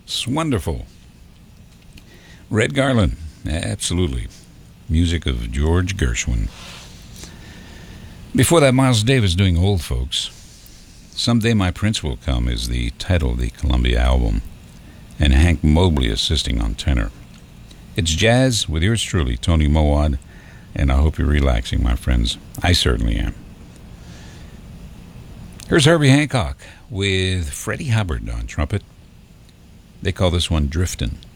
It's wonderful. Red Garland, absolutely. Music of George Gershwin. Before that, Miles Davis doing Old Folks. Someday My Prince Will Come is the title of the Columbia album, and Hank Mobley assisting on tenor. It's jazz with yours truly, Tony Mowad, and I hope you're relaxing, my friends. I certainly am. Here's Herbie Hancock with Freddie Hubbard on trumpet. They call this one Driftin'.